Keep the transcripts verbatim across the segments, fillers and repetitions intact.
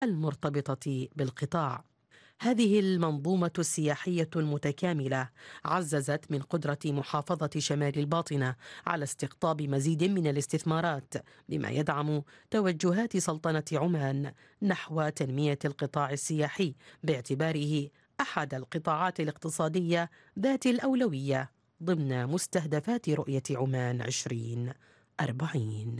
المرتبطة بالقطاع. هذه المنظومة السياحية المتكاملة عززت من قدرة محافظة شمال الباطنة على استقطاب مزيد من الاستثمارات، بما يدعم توجهات سلطنة عمان نحو تنمية القطاع السياحي باعتباره أحد القطاعات الاقتصادية ذات الأولوية ضمن مستهدفات رؤية عمان عشرين أربعين.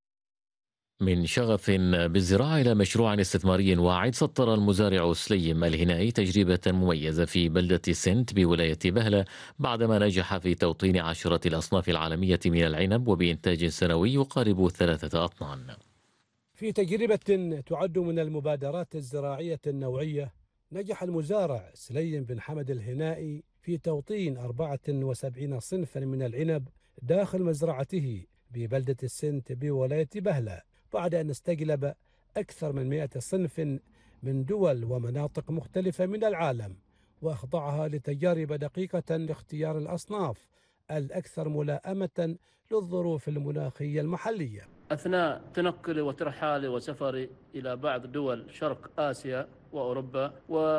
من شغف بالزراعة إلى مشروع استثماري واعد، سطر المزارع سليم الهنائي تجربة مميزة في بلدة سنت بولاية بهلة بعدما نجح في توطين عشرة الأصناف العالمية من العنب وبإنتاج سنوي يقارب ثلاثة أطنان. في تجربة تعد من المبادرات الزراعية النوعية، نجح المزارع سليم بن حمد الهنائي في توطين أربعة وسبعين صنفا من العنب داخل مزرعته ببلدة السنت بولاية بهلة، بعد أن استجلب أكثر من مئة صنف من دول ومناطق مختلفة من العالم، وأخضعها لتجارب دقيقة لاختيار الأصناف الأكثر ملائمة للظروف المناخية المحلية. أثناء تنقلي وترحالي وسفري إلى بعض دول شرق آسيا وأوروبا،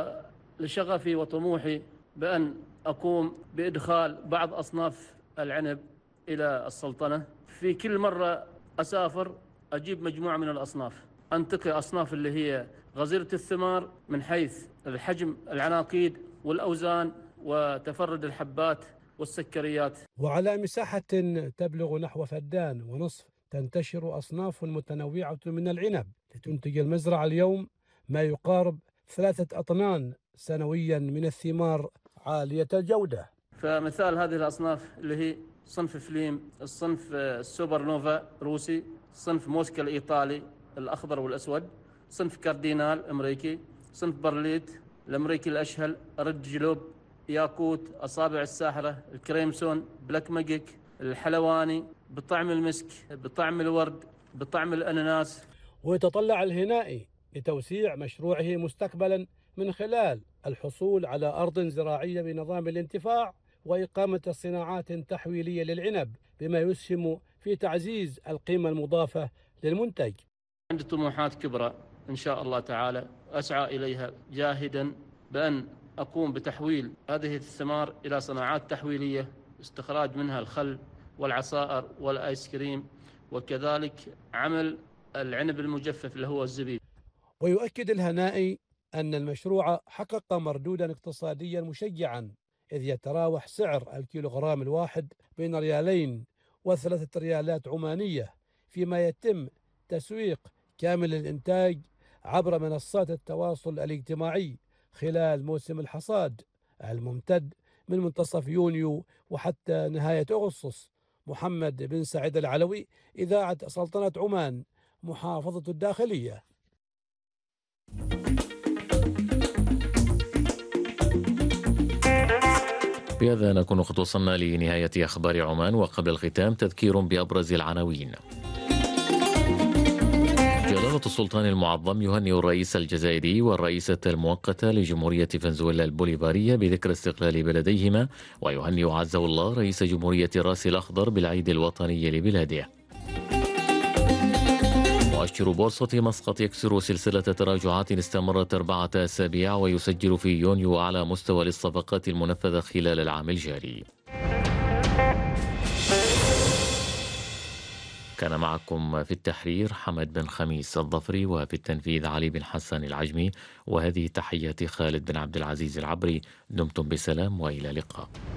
ولشغفي وطموحي بأن أقوم بإدخال بعض أصناف العنب إلى السلطنة، في كل مرة أسافر أجيب مجموعة من الأصناف، أنتقي أصناف اللي هي غزيرة الثمار من حيث الحجم، العناقيد والأوزان وتفرد الحبات والسكريات. وعلى مساحة تبلغ نحو فدان ونصف تنتشر أصناف متنوعة من العنب، لتنتج المزرعة اليوم ما يقارب ثلاثة أطنان سنويا من الثمار عالية الجودة. فمثال هذه الأصناف اللي هي صنف فليم، الصنف السوبر نوفا روسي، صنف موسكا الإيطالي الأخضر والأسود، صنف كاردينال أمريكي، صنف برليت الأمريكي الأشهل، ريد جلوب، ياقوت، أصابع الساحرة، الكريمسون، بلاك ماجيك، الحلواني، بطعم المسك، بطعم الورد، بطعم الأناناس. ويتطلع الهنائي لتوسيع مشروعه مستقبلا من خلال الحصول على أرض زراعية بنظام الانتفاع وإقامة صناعات تحويلية للعنب، بما يسهم في تعزيز القيمة المضافة للمنتج. عندي طموحات كبرى إن شاء الله تعالى أسعى إليها جاهدا بأن أقوم بتحويل هذه الثمار إلى صناعات تحويلية، استخراج منها الخل والعصائر والآيس كريم، وكذلك عمل العنب المجفف اللي هو الزبيب. ويؤكد الهنائي أن المشروع حقق مردودا اقتصاديا مشجعا، إذ يتراوح سعر الكيلوغرام الواحد بين ريالين وثلاثة ريالات عمانية، فيما يتم تسويق كامل الإنتاج عبر منصات التواصل الاجتماعي خلال موسم الحصاد الممتد من منتصف يونيو وحتى نهاية أغسطس. محمد بن سعيد العلوي، إذاعة سلطنة عمان، محافظة الداخلية. بهذا نكون قد وصلنا لنهاية أخبار عمان، وقبل الختام تذكير بأبرز العناوين. جلالة السلطان المعظم يهنئ الرئيس الجزائري والرئيسة المؤقتة لجمهورية فنزويلا البوليفارية بذكرى استقلال بلديهما، ويهنئ عزه الله رئيس جمهورية راس الأخضر بالعيد الوطني لبلاده. مؤشر بورصة مسقط يكسر سلسلة تراجعات استمرت أربعة أسابيع ويسجل في يونيو أعلى مستوى للصفقات المنفذة خلال العام الجاري. كان معكم في التحرير حمد بن خميس الظفري، وفي التنفيذ علي بن حسن العجمي، وهذه تحيات خالد بن عبد العزيز العبري. دمتم بسلام وإلى اللقاء.